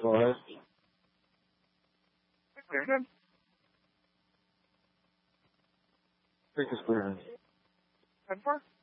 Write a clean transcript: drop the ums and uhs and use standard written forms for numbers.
Go ahead. Very good. Think it's clear. 10-4?